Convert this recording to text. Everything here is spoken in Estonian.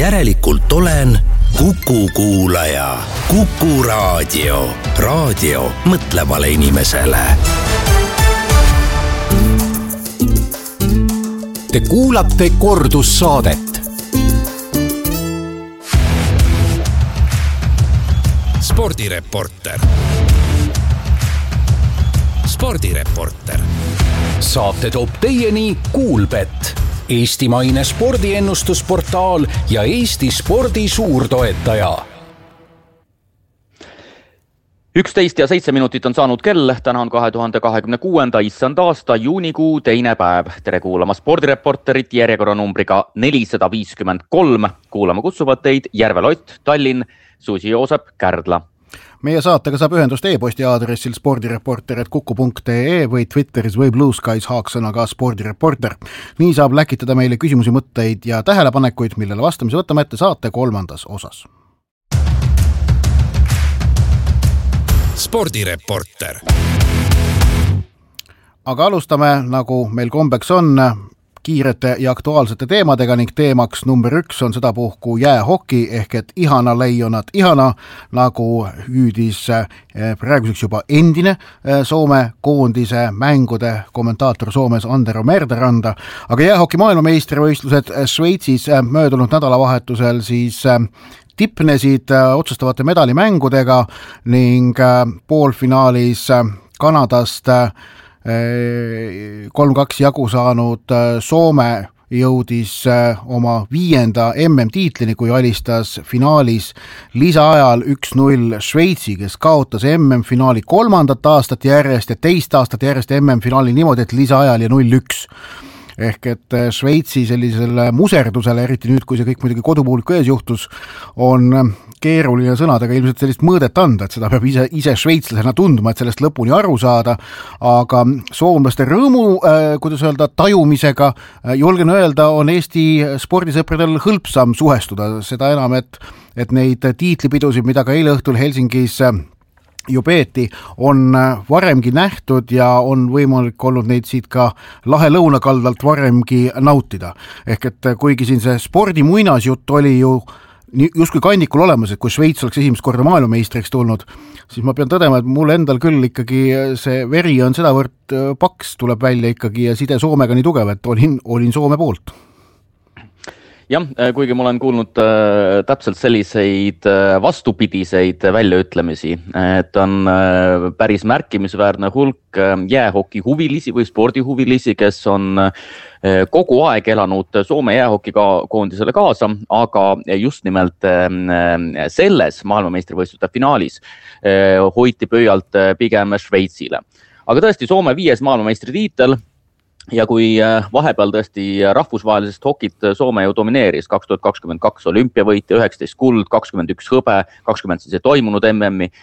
Järelikult olen Kuku kuulaja. Kuku raadio. Raadio mõtlevale inimesele. Te kuulate kordussaadet. Spordireporter. Spordireporter. Saate toob teieni Kuulbet, eestimaine spordiennustusportaal ja Eesti spordi suurtoetaja. 11 ja 7 minutit on saanud kell, täna on 2026. issand aasta juunikuu teine päev. Tere kuulama spordireporterit järjekorranumbriga 453. Kuulama kutsuvad teid Järve Lott, Tallinn, Susi Joosep, Kärdla. Meie saatega saab ühendust e-posti aadressil spordireporter@kuku.ee või Twitteris või Blue Skies haaksõnaga spordireporter. Nii saab läkitada meile küsimusi, mõtteid ja tähelepanekuid, millele vastamise võtame ette saate 3. osas. Spordireporter. Aga alustame, nagu meil kombeks on, kiirete ja aktuaalsete teemadega ning teemaks number 1 on sedapuhku jäähoki ehk et ihana leijonat ihana, nagu hüüdis praeguseks juba endine Soome koondise mängude kommentaator Soomes Antero Merderanta, aga jäähoki maailmameistrivõistlused Šveitsis möödunud nädalavahetusel siis tipnesid otsustavate medalimängudega ning poolfinaalis Kanadast 3-2 jagu saanud Soome jõudis oma 5. MM-tiitlini, kui alistas finaalis lisaajal 1-0 Šveitsi, kes kaotas MM-finaali 3. aastat järjest ja 2 aastat järjest MM-finaali niimoodi, et lisaajal ja 0-1. Ehk et Šveitsi sellisele muserdusele, eriti nüüd, kui see kõik muidugi kodupubliku ees juhtus, on keeruline sõnadega ilmselt sellist mõõdet anda, et seda peab ise šveitslasena tundma, et sellest lõpuni aru saada, aga soomlaste rõõmu, kuidas öelda, tajumisega, julgen öelda, on Eesti spordisõpradel hõlpsam suhestuda, seda enam, et neid tiitlipidusid, mida ka eile õhtul Helsingis ju peeti, on varemgi nähtud ja on võimalik olnud neid siit ka lahe lõunakaldalt varemgi nautida. Ehk et kuigi siin see spordimuinasjutt oli ju justkui kandikul olemas, et kui Šveits oleks esimest korda maailmameistriks tulnud, siis ma pean tõdema, et mul endal küll ikkagi see veri on sedavõrd paks, tuleb välja ikkagi ja side Soomega nii tugev, et olin Soome poolt. Jah, kuigi ma olen kuulnud täpselt selliseid vastupidiseid väljaütlemisi, et on päris märkimisväärne hulk jäähoki huvilisi või spordihuvilisi, kes on kogu aeg elanud Soome jäähoki koondisele kaasa, aga just nimelt selles maailmameistrivõistluste finaalis hoiti pöialt pigem Šveitsile. Aga tõesti Soome 5. maailmameistritiitel. Ja kui vahepeal tõesti rahvusvahelisest hokit Soome ju domineeris 2022 olümpiavõitja, 19 kuld, 21 hõbe, 20 siis ei toimunud MM-i